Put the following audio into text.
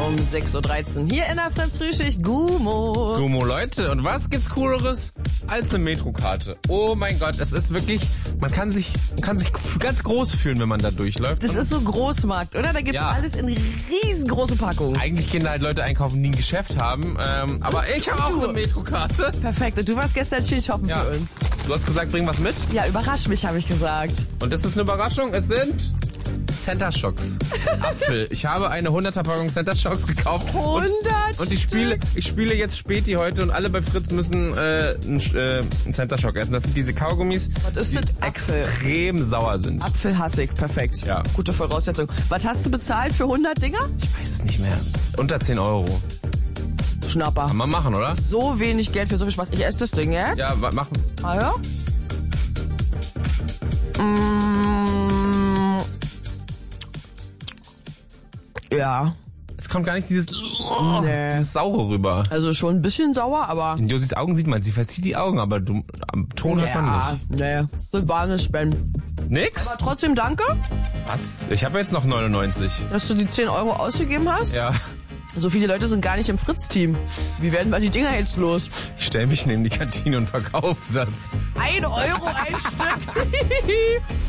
um 6.13 Uhr. Hier in der Fritz-Frühschicht, Gummo. Gummo, Leute, und was gibt's Cooleres als eine Metrokarte? Oh mein Gott, es ist wirklich, man kann sich ganz groß fühlen, wenn man da durchläuft. Das ist so Großmarkt, oder? Da gibt's alles in riesengroße Packungen. Eigentlich gehen da halt Leute einkaufen, die ein Geschäft haben, aber ich habe auch eine Metrokarte. Perfekt, und du warst gestern schön shoppen für uns. Du hast gesagt, bring was mit? Ja, überrasch mich, habe ich gesagt. Und das ist eine Überraschung, es sind Center Shocks. Apfel. Ich habe eine 100er Packung Center Shocks gekauft. 100 und ich spiele jetzt Späti heute und alle bei Fritz müssen einen Center Shock essen. Das sind diese Kaugummis, die extrem sauer sind. Apfelhassig, perfekt. Ja. Gute Voraussetzung. Was hast du bezahlt für 100 Dinger? Ich weiß es nicht mehr. Unter 10 Euro. Schnapper. Kann man machen, oder? So wenig Geld für so viel Spaß. Ich esse das Ding jetzt. Ja, mach. Ah ja? Ja. Es kommt gar nicht dieses Saure rüber. Also schon ein bisschen sauer, aber... In Josis Augen sieht man, sie verzieht die Augen, aber am Ton hört man nicht. Nee, das war nicht spenden. Nix? Aber trotzdem danke. Was? Ich habe jetzt noch 99. Dass du die 10 Euro ausgegeben hast? Ja. So viele Leute sind gar nicht im Fritz-Team. Wie werden wir die Dinger jetzt los? Ich stelle mich neben die Kantine und verkaufe das. 1 Euro ein Stück.